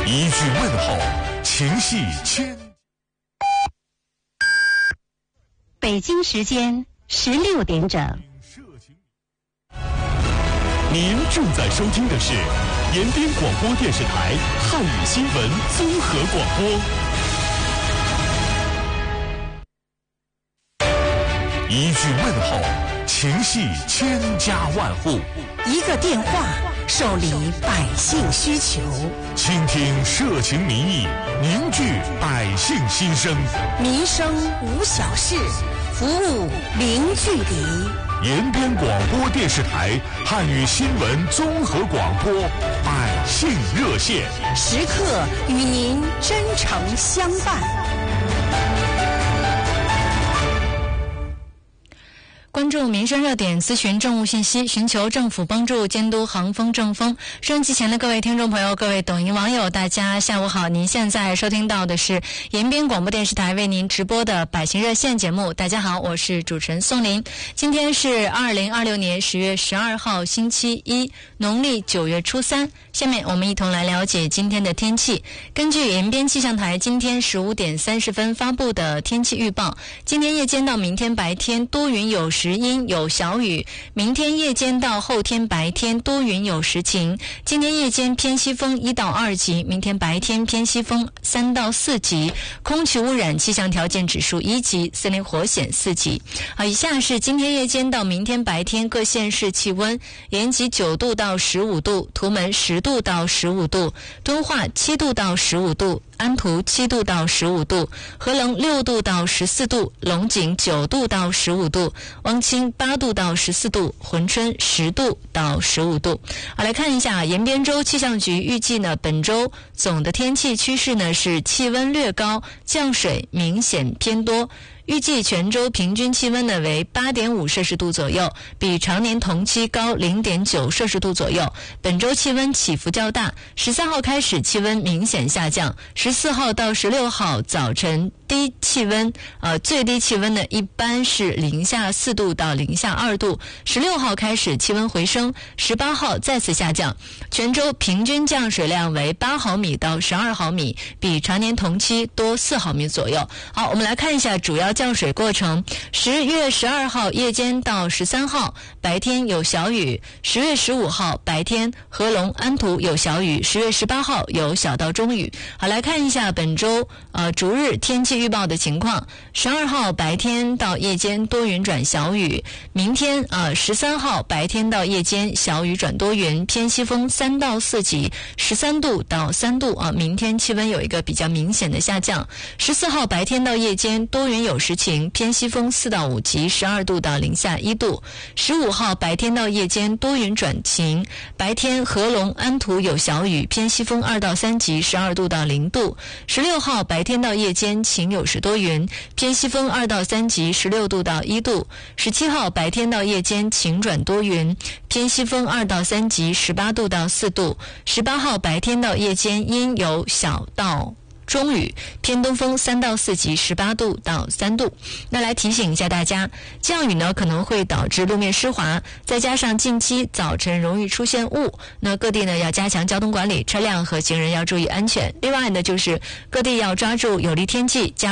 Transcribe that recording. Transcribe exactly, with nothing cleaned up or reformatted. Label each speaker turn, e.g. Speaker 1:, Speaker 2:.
Speaker 1: 一句问候，情系千。
Speaker 2: 北京时间十六点整。
Speaker 1: 您正在收听的是延边广播电视台汉语新闻综合广播。一句问候，情系千家万户；
Speaker 3: 一个电话，受理百姓需求；
Speaker 1: 倾听社情民意，凝聚百姓心声。
Speaker 3: 民生无小事，服务零距离。
Speaker 1: 延边广播电视台汉语新闻综合广播百姓热线，
Speaker 3: 时刻与您真诚相伴。
Speaker 4: 关注民生热点，咨询政务信息，寻求政府帮助，监督航风政风。收音机前的各位听众朋友，各位抖音网友，大家下午好！您现在收听到的是延边广播电视台为您直播的百姓热线节目。大家好，我是主持人宋林。今天是二零二六年十月十二号，星期一，农历九月初三。下面我们一同来了解今天的天气。根据延边气象台今天十五点三十分发布的天气预报，今天夜间到明天白天多云有时阴有小雨，明天夜间到后天白天多云有时晴。今天夜间偏西风一到二级，明天白天偏西风三到四级。空气污染气象条件指数一级，森林火险四级。好，以下是今天夜间到明天白天各县市气温：延吉九度到十五度，图门十度到十五度，敦化七度到十五度，安图七度到十五度，合棱六度到十四度，龙井九度到十五度，汪清八度到十四度，珲春十度到十五度。好，来看一下延边州气象局预计呢，本周总的天气趋势呢是气温略高，降水明显偏多。预计全州平均气温呢为 八点五摄氏度左右，比常年同期高 零点九摄氏度左右。本周气温起伏较大，十三号开始气温明显下降，十四号到十六号早晨低气温，呃，最低气温呢一般是零下四度到零下二度，十六号开始气温回升，十八号再次下降。全州平均降水量为八毫米到十二毫米，比常年同期多四毫米左右。好，我们来看一下主要降水过程。十月十二号夜间到十三号白天有小雨，十月十五号白天合龙安图有小雨，十月十八号有小到中雨。好，来看一下本周呃逐日天气预报的情况。十二号白天到夜间多云转小雨，明天呃十三号白天到夜间小雨转多云，偏西风三到四级，十三度到三度啊，明天气温有一个比较明显的下降。十四号白天到夜间多云有时晴，偏西风四到五级，十二度到零下一度。十五号白天到夜间多云转晴，白天合龙安图有小雨，偏西风二到三级，十二度到零度。十六号白天到夜间晴有时多云，偏西风二到三级，十六度到一度。十七号白天到夜间晴转多云，偏西风二到三级，十八度到四度。十八号白天到夜间阴有小到中雨，偏东风三到四级，十八度到三度。那来提醒一下大家，降雨呢可能会导致路面湿滑，再加上近期早晨容易出现雾，那各地呢要加强交通管理，车辆和行人要注意安全。另外呢，就是各地要抓住有利天气，加